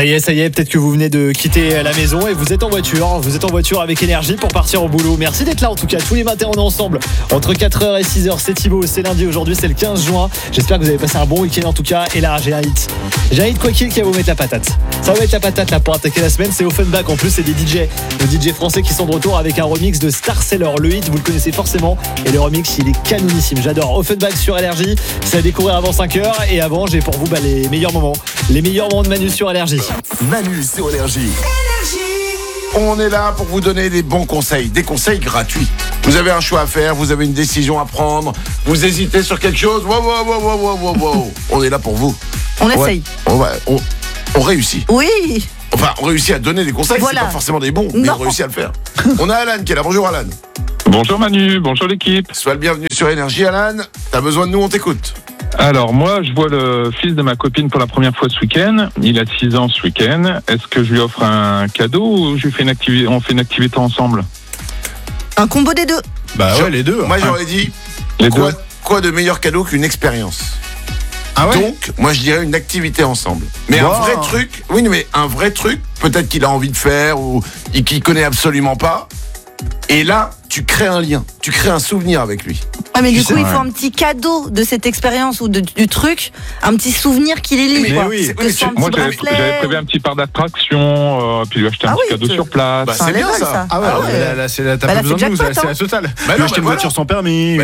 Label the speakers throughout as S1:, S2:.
S1: y est, peut-être que vous venez de quitter la maison et vous êtes en voiture avec énergie pour partir au boulot. Merci d'être là en tout cas, tous les matins on est ensemble entre 4h et 6h, c'est Thibaut, c'est lundi, aujourd'hui c'est le 15 juin. J'espère que vous avez passé un bon week-end en tout cas. Et là j'ai un hit quoi qu'il qui va vous mettre la patate. Ça va mettre la patate là pour attaquer la semaine, c'est Offenbach en plus, c'est des DJ français qui sont de retour avec un remix de Star Sailor. Le hit vous le connaissez forcément et le remix il est canonissime, j'adore. Offenbach sur énergie, c'est à découvrir avant 5h et avant j'ai pour vous les meilleurs moments de Manu sur énergie.
S2: Manu sur énergie. On est là pour vous donner des bons conseils, des conseils gratuits. Vous avez un choix à faire, vous avez une décision à prendre, vous hésitez sur quelque chose. Wow. On est là pour vous.
S3: On essaye.
S2: On réussit.
S3: Oui.
S2: Enfin, on réussit à donner des conseils,
S3: voilà.
S2: C'est pas forcément des bons, mais on réussit à le faire. On a Alan qui est là. Bonjour Alan.
S4: Bonjour Manu, bonjour l'équipe.
S2: Sois le bienvenu sur Énergie Alan. T'as besoin de nous, on t'écoute.
S4: Alors moi, je vois le fils de ma copine pour la première fois ce week-end. Il a 6 ans ce week-end. Est-ce que je lui offre un cadeau ou on fait une activité ensemble?
S3: Un combo des deux.
S1: Bah ouais, les deux.
S2: Moi j'aurais dit, quoi de meilleur cadeau qu'une expérience?
S1: Ah ouais.
S2: Donc, moi je dirais une activité ensemble. Mais un vrai truc, peut-être qu'il a envie de faire ou qu'il connaît absolument pas. Et là, tu crées un lien, tu crées un souvenir avec lui.
S3: Ouais, mais du coup, il faut un petit cadeau de cette expérience ou du truc, un petit souvenir qui les lie.
S4: Moi, j'avais prévu un petit parc d'attraction, puis lui acheter un petit cadeau sur place.
S2: Bah, c'est bien ça.
S1: Ah ouais, là, t'as pas besoin de nous, c'est la totale. Lui acheter une voiture sans permis.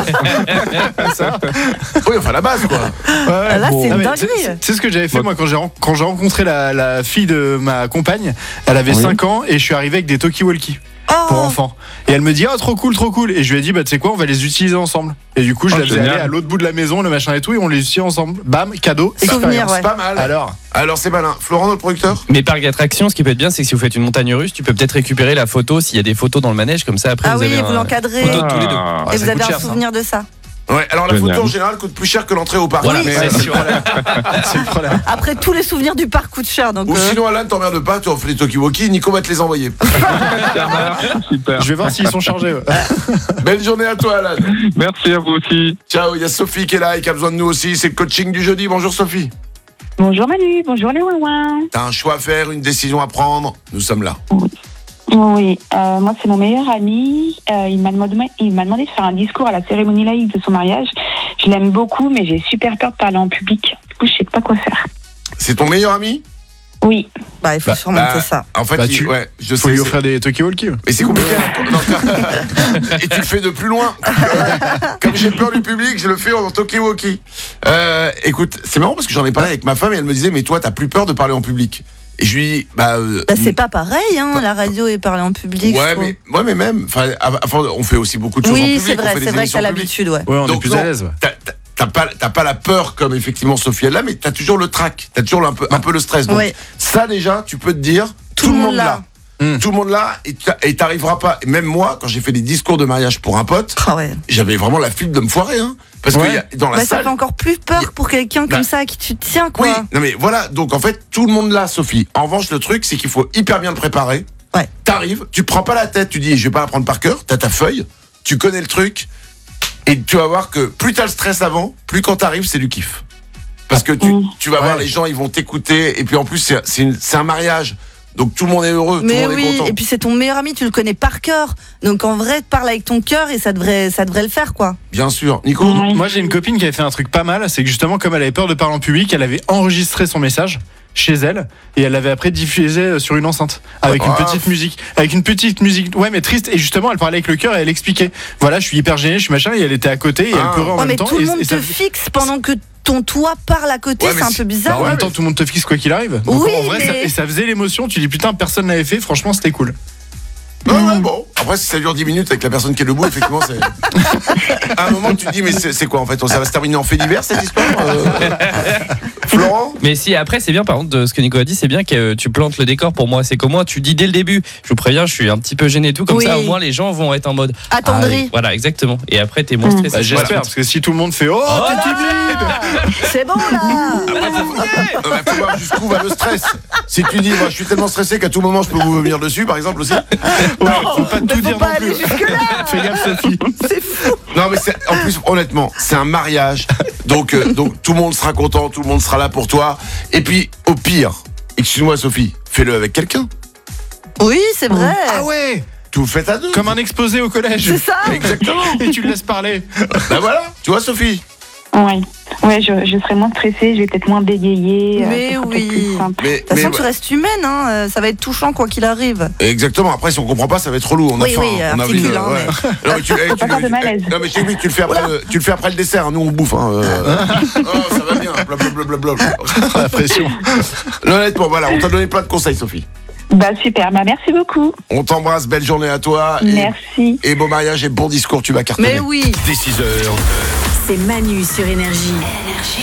S2: Oui, enfin la base quoi.
S3: Là, c'est une dinguerie.
S1: C'est ce que j'avais fait moi quand j'ai rencontré la fille de ma compagne. Elle avait 5 ans et je suis arrivé avec des talkie-walkie. Pour enfants. Et elle me dit trop cool. Et je lui ai dit tu sais quoi, on va les utiliser ensemble. Et du coup je la faisais aller à l'autre bout de la maison, le machin et tout, et on les utilisait ensemble. Bam, cadeau,
S3: souvenir.
S2: C'est pas mal. Alors c'est malin. Florent, notre producteur.
S5: Mais parc d'attraction, ce qui peut être bien, c'est que si vous faites une montagne russe, tu peux peut-être récupérer la photo s'il y a des photos dans le manège, comme ça après vous avez
S3: vous l'encadrez.
S5: Photo de tous les deux.
S3: Et vous avez un souvenir de ça.
S2: Ouais, alors la photo en général coûte plus cher que l'entrée au parc.
S5: Voilà,
S2: c'est
S5: sûr.
S1: C'est le problème.
S3: Après, tous les souvenirs du parc coûtent cher. Donc
S2: ou sinon, Alan, t'emmerdes pas, tu offres les talkie-walkie, Nico va te les envoyer.
S4: Super.
S1: Je vais voir s'ils sont chargés.
S2: Belle journée à toi, Alan.
S4: Merci à vous aussi.
S2: Ciao, il y a Sophie qui est là et qui a besoin de nous aussi. C'est le coaching du jeudi. Bonjour Sophie.
S6: Bonjour Manu, bonjour les ouin-ouin.
S2: T'as un choix à faire, une décision à prendre. Nous sommes là.
S6: Oui, moi c'est mon meilleur ami. Il m'a demandé de faire un discours à la cérémonie laïque de son mariage. Je l'aime beaucoup, mais j'ai super peur de parler en public. Du coup, je sais pas quoi faire.
S2: C'est ton meilleur ami?
S6: Oui.
S3: Il faut surmonter ça.
S2: En fait, je
S1: faut lui offrir des talkie-walkie.
S2: Mais c'est compliqué. Et tu le fais de plus loin. Comme j'ai peur du public, je le fais en talkie-walkie. Écoute, c'est marrant parce que j'en ai parlé avec ma femme et elle me disait, mais toi, t'as plus peur de parler en public? Et je lui dis,
S3: c'est pas pareil, la radio et parler en public.
S2: Mais même, on fait aussi beaucoup de choses en public.
S3: Oui, c'est vrai que t'as l'habitude,
S1: Ouais, on est plus à l'aise.
S2: T'as pas la peur comme effectivement Sophie elle là, mais t'as toujours le trac, t'as toujours un peu le stress. Donc ça déjà, tu peux te dire, tout le monde là. Tout le monde là, et t'arriveras pas. Et même moi, quand j'ai fait des discours de mariage pour un pote, j'avais vraiment la flip de me foirer, parce que dans la salle,
S3: ça fait encore plus peur pour quelqu'un comme ça à qui tu tiens, quoi.
S2: Oui, non mais voilà. Donc en fait, tout le monde là, Sophie. En revanche, le truc, c'est qu'il faut hyper bien le préparer. T'arrives, tu prends pas la tête, tu dis, je vais pas l'apprendre par cœur. T'as ta feuille, tu connais le truc, et tu vas voir que plus t'as le stress avant, plus quand t'arrives, c'est du kiff. Parce que tu vas voir les gens, ils vont t'écouter, et puis en plus, c'est un mariage. Donc tout le monde est heureux, tout le monde est content.
S3: Et puis c'est ton meilleur ami, tu le connais par cœur. Donc en vrai, parle avec ton cœur et ça devrait le faire, quoi.
S2: Bien sûr. Nico?
S1: Moi j'ai une copine qui avait fait un truc pas mal, c'est que justement comme elle avait peur de parler en public, elle avait enregistré son message chez elle et elle l'avait après diffusé sur une enceinte avec une petite musique, ouais mais triste, et justement elle parlait avec le cœur et elle expliquait, voilà, je suis hyper gêné, je suis machin, et elle était à côté et elle pleurait en même temps.
S3: Mais tout le monde te fixe pendant que ton toit parle à côté, c'est un peu bizarre.
S1: En même temps tout le monde te fixe quoi qu'il arrive. Donc, en vrai, ça faisait l'émotion, tu dis putain, personne l'avait fait, franchement c'était cool.
S2: Bon, après si ça dure 10 minutes avec la personne qui est debout, effectivement c'est... À un moment tu te dis mais c'est quoi en fait, ça va se terminer en fait divers cette histoire Florent?
S5: Mais si après c'est bien, par contre, de ce que Nico a dit, c'est bien que tu plantes le décor pour moi. C'est qu'au moins tu dis dès le début, je vous préviens, je suis un petit peu gêné et tout, comme ça au moins les gens vont être en mode
S3: attendri.
S5: Voilà, exactement. Et après t'es moins stressé.
S1: J'espère, parce que si tout le monde fait t'es timide,
S3: c'est bon là.
S2: Après faut voir jusqu'où va le stress. Si tu dis moi je suis tellement stressé qu'à tout moment je peux vous vomir dessus par exemple aussi.
S1: Faut pas tout dire non plus. Fais gaffe Sophie.
S3: C'est fou.
S2: Non mais en plus honnêtement c'est un mariage, donc tout le monde sera content, tout le monde sera là pour toi. Et puis au pire excuse-moi Sophie, fais-le avec quelqu'un.
S3: Oui, c'est vrai.
S7: Ah ouais.
S2: Tout le faites à deux.
S7: Comme un exposé au collège.
S3: C'est ça.
S2: Exactement.
S7: Et tu le laisses parler.
S2: Ben voilà, tu vois Sophie.
S6: Ouais, je serai moins stressée, je vais peut-être moins bégayer.
S3: Mais
S6: ça sera peut-être
S3: oui.
S6: plus simple.
S3: De toute façon, tu restes humaine, hein. Ça va être touchant quoi qu'il arrive.
S2: Exactement. Après, si on comprend pas, ça va être relou. On a faim. On a envie de.
S3: articule, hein,
S2: Non, mais
S6: Faut pas faire de malaise.
S2: Non, mais je t'explique, tu le fais après le dessert. Nous, on bouffe. Oh, ça va bien. Blablabla.
S7: La pression.
S2: Non, honnêtement, voilà, on t'a donné plein de conseils, Sophie.
S6: Bah super, merci beaucoup.
S2: On t'embrasse, belle journée à toi.
S6: Merci.
S2: Et beau mariage et bon discours, tu vas cartonner.
S3: Mais oui.
S8: Dès 6h.
S9: C'est Manu sur Énergie.